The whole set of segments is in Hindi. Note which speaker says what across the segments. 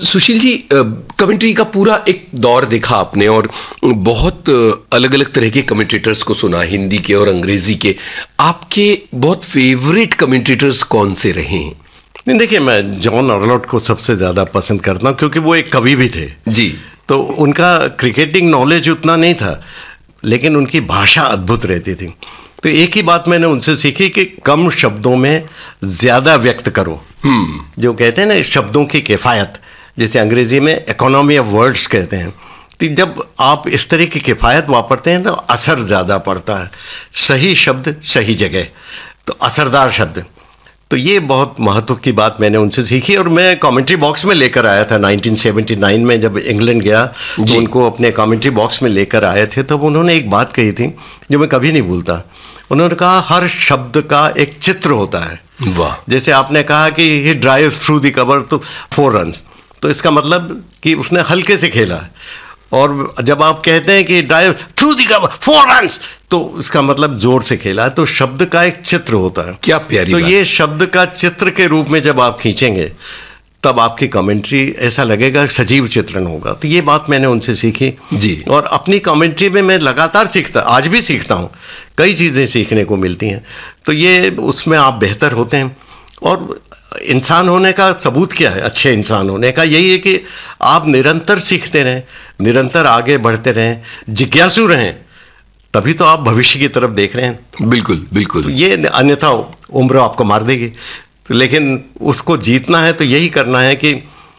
Speaker 1: सुशील जी, कमेंट्री का पूरा एक दौर देखा आपने और बहुत अलग अलग तरह के कमेंटेटर्स को सुना, हिंदी के और अंग्रेजी के। आपके बहुत फेवरेट कमेंटेटर्स कौन से रहे हैं?
Speaker 2: नहीं, देखिए, मैं जॉन अर्नोट को सबसे ज़्यादा पसंद करता हूँ क्योंकि वो एक कवि भी थे
Speaker 1: जी। तो
Speaker 2: उनका क्रिकेटिंग नॉलेज उतना नहीं था, लेकिन उनकी भाषा अद्भुत रहती थी। तो एक ही बात मैंने उनसे सीखी कि कम शब्दों में ज़्यादा व्यक्त करो। जो कहते हैं ना शब्दों की किफ़ायत, जैसे अंग्रेजी में इकोनॉमी ऑफ वर्ड्स कहते हैं। तो जब आप इस तरह की किफ़ायत वापरते हैं तो असर ज़्यादा पड़ता है। सही शब्द सही जगह, तो असरदार शब्द। तो ये बहुत महत्व की बात मैंने उनसे सीखी और मैं कमेंट्री बॉक्स में लेकर आया था 1979 में जब इंग्लैंड गया तो उनको अपने कमेंट्री बॉक्स में लेकर आए थे। तब उन्होंने एक बात कही थी जो मैं कभी नहीं भूलता। उन्होंने कहा हर शब्द का एक चित्र होता है।
Speaker 1: वाह।
Speaker 2: जैसे आपने कहा कि ही ड्राइव्स थ्रू द कवर तो 4 रन्स, तो इसका मतलब कि उसने हल्के से खेला। और जब आप कहते हैं कि drive through the cover 4 runs, तो इसका मतलब जोर से खेला है। तो शब्द का एक चित्र होता है।
Speaker 1: क्या प्यारी बात।
Speaker 2: ये शब्द का चित्र के रूप में जब आप खींचेंगे तब आपकी कमेंट्री ऐसा लगेगा सजीव चित्रण होगा। तो ये बात मैंने उनसे सीखी
Speaker 1: जी।
Speaker 2: और अपनी कमेंट्री में मैं लगातार सीखता, आज भी सीखता हूँ। कई चीज़ें सीखने को मिलती हैं, तो ये उसमें आप बेहतर होते हैं। और इंसान होने का सबूत क्या है? अच्छे इंसान होने का यही है कि आप निरंतर सीखते रहें, निरंतर आगे बढ़ते रहें, जिज्ञासु रहें, तभी तो आप भविष्य की तरफ देख रहे हैं।
Speaker 1: बिल्कुल बिल्कुल।
Speaker 2: तो ये अन्यथा उम्र आपको मार देगी। तो लेकिन उसको जीतना है तो यही करना है कि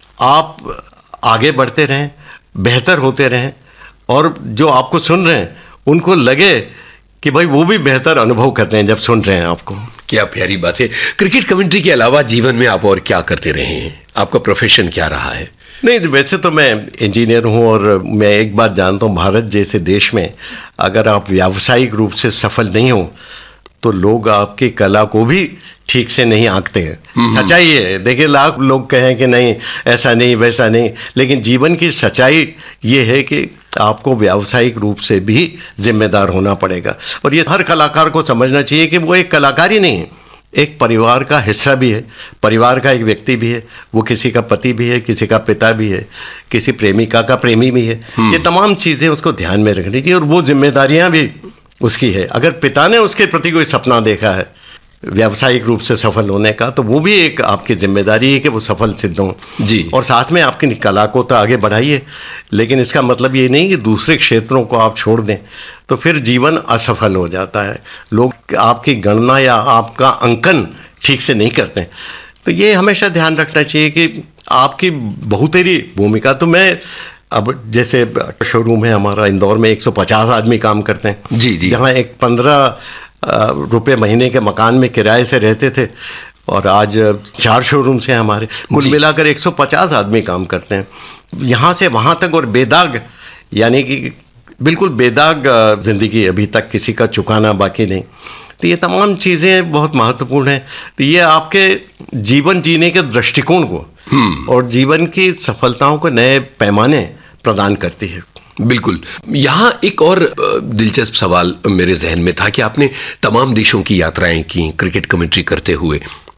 Speaker 2: आप आगे बढ़ते रहें, बेहतर होते रहें, और जो आपको सुन रहे हैं उनको लगे कि भाई वो भी बेहतर अनुभव कर रहे हैं जब सुन रहे हैं आपको।
Speaker 1: क्या प्यारी बात है। क्रिकेट कमेंट्री के अलावा जीवन में आप और क्या करते रहे हैं? आपका प्रोफेशन क्या रहा है?
Speaker 2: नहीं, वैसे तो मैं इंजीनियर हूँ और मैं एक बात जानता हूँ, भारत जैसे देश में अगर आप व्यावसायिक रूप से सफल नहीं हो तो लोग आपकी कला को भी ठीक से नहीं आंकते हैं। सच्चाई है। देखिए, लाख लोग कहें कि नहीं ऐसा नहीं वैसा नहीं, लेकिन जीवन की सच्चाई ये है कि आपको व्यावसायिक रूप से भी जिम्मेदार होना पड़ेगा। और ये हर कलाकार को समझना चाहिए कि वो एक कलाकार ही नहीं है, एक परिवार का हिस्सा भी है, परिवार का एक व्यक्ति भी है। वो किसी का पति भी है, किसी का पिता भी है, किसी प्रेमिका का प्रेमी भी है। ये तमाम चीज़ें उसको ध्यान में रखनी चाहिए और वो जिम्मेदारियां भी उसकी है। अगर पिता ने उसके प्रति कोई सपना देखा है व्यावसायिक रूप से सफल होने का, तो वो भी एक आपकी जिम्मेदारी है कि वो सफल सिद्ध हों
Speaker 1: जी। और
Speaker 2: साथ में आपकी कला को तो आगे बढ़ाइए, लेकिन इसका मतलब ये नहीं कि दूसरे क्षेत्रों को आप छोड़ दें, तो फिर जीवन असफल हो जाता है। लोग आपकी गणना या आपका अंकन ठीक से नहीं करते। तो ये हमेशा ध्यान रखना चाहिए कि आपकी बहुतेरी भूमिका। तो मैं अब जैसे शोरूम है हमारा इंदौर में, 150 आदमी काम करते हैं
Speaker 1: जी जी।
Speaker 2: जहाँ एक 15 रुपये महीने के मकान में किराए से रहते थे और आज 4 शोरूम्स हैं हमारे। कुल मिलाकर 150 आदमी काम करते हैं यहाँ से वहाँ तक, और बेदाग, यानी कि बिल्कुल बेदाग ज़िंदगी, अभी तक किसी का चुकाना बाकी नहीं। तो ये तमाम चीज़ें बहुत महत्वपूर्ण हैं। तो ये आपके जीवन जीने के दृष्टिकोण को और जीवन की सफलताओं को नए पैमाने प्रदान करती है।
Speaker 1: बिल्कुल। यहाँ एक और दिलचस्प सवाल मेरे जहन में था कि आपने तमाम देशों की यात्राएं की क्रिकेट कमेंट्री करते हुए,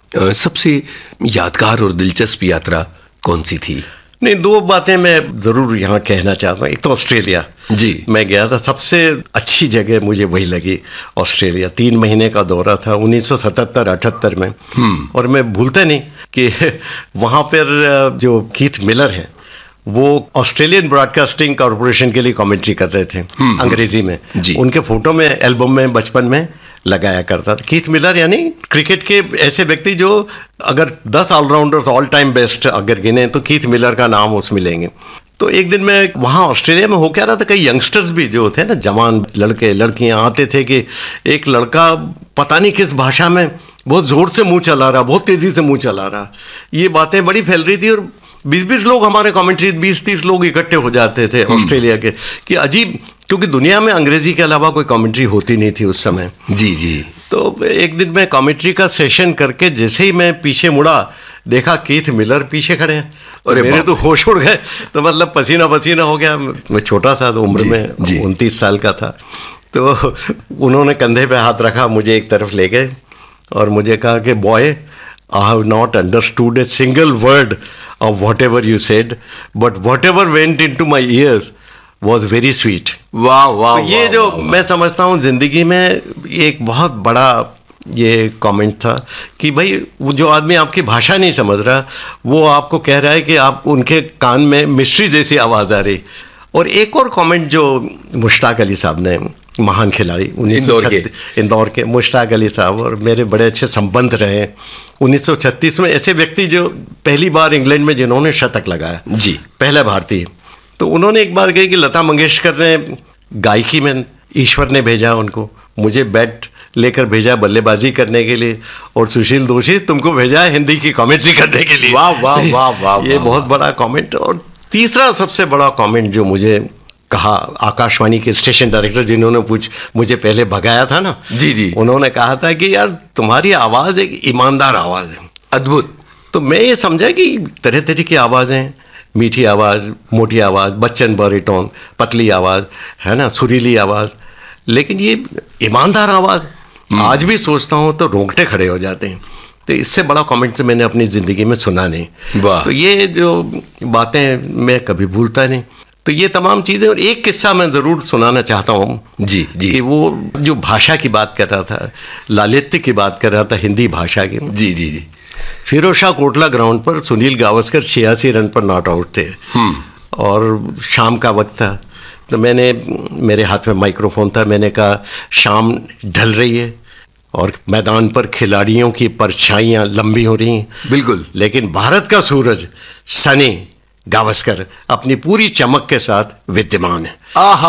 Speaker 1: सबसे यादगार और दिलचस्प यात्रा कौन सी थी?
Speaker 2: नहीं, 2 बातें मैं ज़रूर यहाँ कहना चाहता हूँ। एक तो ऑस्ट्रेलिया
Speaker 1: जी, मैं
Speaker 2: गया था। सबसे अच्छी जगह मुझे वही लगी, ऑस्ट्रेलिया। 3 महीने का दौरा था 1977-78 में। और मैं भूलता नहीं कि वहाँ पर जो कीथ मिलर हैं वो ऑस्ट्रेलियन ब्रॉडकास्टिंग कॉरपोरेशन के लिए कमेंट्री कर रहे थे अंग्रेजी में। उनके फोटो में एल्बम में बचपन में लगाया करता था। कीथ मिलर यानी क्रिकेट के ऐसे व्यक्ति जो अगर 10 ऑलराउंडर्स ऑल टाइम बेस्ट अगर गिने तो कीथ मिलर का नाम उसमें लेंगे। तो एक दिन मैं वहाँ ऑस्ट्रेलिया में हो क्या रहा था, कई यंगस्टर्स भी जो थे ना, जवान लड़के लड़कियाँ आते थे कि एक लड़का पता नहीं किस भाषा में बहुत ज़ोर से मुँह चला रहा, बहुत तेज़ी से मुँह चला रहा। ये बातें बड़ी फैल रही थी और 20-20 लोग हमारे कमेंट्री, 20-30 लोग इकट्ठे हो जाते थे ऑस्ट्रेलिया के। कि अजीब, क्योंकि दुनिया में अंग्रेजी के अलावा कोई कमेंट्री होती नहीं थी उस समय।
Speaker 1: जी जी।
Speaker 2: तो एक दिन मैं कमेंट्री का सेशन करके जैसे ही मैं पीछे मुड़ा, देखा कीथ मिलर पीछे खड़े हैं और मेरे तो होश उड़ गए। तो मतलब पसीना पसीना हो गया। मैं छोटा था तो उम्र में 29 साल का था। तो उन्होंने कंधे पे हाथ रखा, मुझे एक तरफ ले गए और मुझे कहा कि boy, I have not understood a single word of whatever you said, but whatever went into my ears was very sweet.
Speaker 1: वाह वाह,
Speaker 2: तो ये जो मैं समझता हूँ जिंदगी में एक बहुत बड़ा ये कमेंट था कि भाई वो जो आदमी आपकी भाषा नहीं समझ रहा, वो आपको कह रहा है कि आप उनके कान में मिस्ट्री जैसी आवाज़ आ रही। और एक और कमेंट जो मुश्ताक अली साहब ने, महान खिलाड़ी इंदौर के मुश्ताक अली साहब, और मेरे बड़े अच्छे संबंध रहे 1936 में, ऐसे व्यक्ति जो पहली बार इंग्लैंड में जिन्होंने शतक लगाया
Speaker 1: जी,
Speaker 2: पहला भारतीय, तो उन्होंने एक बात कही कि लता मंगेशकर ने गायकी में ईश्वर ने भेजा उनको, मुझे बैट लेकर भेजा बल्लेबाजी करने के लिए, और सुशील दोषी तुमको भेजा है हिंदी की कमेंट्री करने के लिए।
Speaker 1: वाह वाह वाह वाह,
Speaker 2: ये बहुत बड़ा कमेंट। और तीसरा सबसे बड़ा कमेंट जो मुझे कहा आकाशवाणी के स्टेशन डायरेक्टर जिन्होंने मुझे पहले भगाया था ना,
Speaker 1: जी जी,
Speaker 2: उन्होंने कहा था कि यार तुम्हारी आवाज़ एक ईमानदार आवाज़ है।
Speaker 1: अद्भुत।
Speaker 2: तो मैं ये समझा कि तरह तरह की आवाज़ें, मीठी आवाज़, मोटी आवाज़, बच्चन बैरिटोन, पतली आवाज़, है ना, सुरीली आवाज़, लेकिन ये ईमानदार आवाज़ आज भी सोचता हूँ तो रोंगटे खड़े हो जाते हैं। तो इससे बड़ा कमेंट तो मैंने अपनी ज़िंदगी में सुना नहीं। तो ये जो बातें मैं कभी भूलता नहीं। तो ये तमाम चीज़ें, और एक किस्सा मैं ज़रूर सुनाना चाहता हूँ
Speaker 1: जी जी,
Speaker 2: कि वो जो भाषा की बात कर रहा था, लालित्य की बात कर रहा था, हिंदी भाषा की।
Speaker 1: जी जी जी,
Speaker 2: फिरोज कोटला ग्राउंड पर सुनील गावस्कर 86 रन पर नॉट आउट थे, और शाम का वक्त था। तो मेरे हाथ में माइक्रोफोन था, मैंने कहा शाम ढल रही है और मैदान पर खिलाड़ियों की परछाइयाँ लंबी हो रही हैं, बिल्कुल, लेकिन भारत का सूरज सनी गावस्कर अपनी पूरी चमक के साथ विद्यमान है।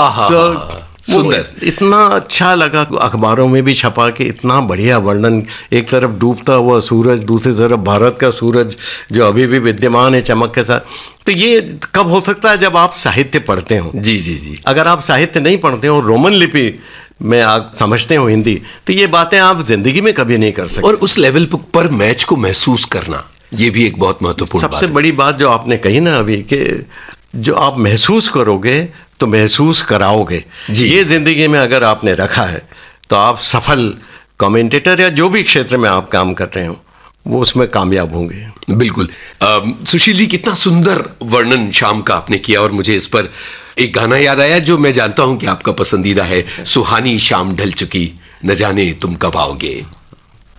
Speaker 2: तो सुंदर, इतना अच्छा लगा। अखबारों में भी छपा के इतना बढ़िया वर्णन, एक तरफ डूबता हुआ सूरज, दूसरी तरफ भारत का सूरज जो अभी भी विद्यमान है चमक के साथ। तो ये कब हो सकता है? जब आप साहित्य पढ़ते हो।
Speaker 1: जी जी जी,
Speaker 2: अगर आप साहित्य नहीं पढ़ते हो, रोमन लिपि में आप समझते हो हिंदी, तो ये बातें आप जिंदगी में कभी नहीं कर सकते।
Speaker 1: और उस लेवल पर मैच को महसूस करना, ये भी एक बहुत महत्वपूर्ण बात है।
Speaker 2: सबसे बड़ी बात जो आपने कही ना अभी, कि जो आप महसूस करोगे तो महसूस कराओगे, ये जिंदगी में अगर आपने रखा है तो आप सफल कमेंटेटर या जो भी क्षेत्र में आप काम कर रहे हो वो उसमें कामयाब होंगे।
Speaker 1: बिल्कुल। सुशील जी, कितना सुंदर वर्णन शाम का आपने किया, और मुझे इस पर एक गाना याद आया जो मैं जानता हूं कि आपका पसंदीदा है, सुहानी शाम ढल चुकी, न जाने तुम कब आओगे।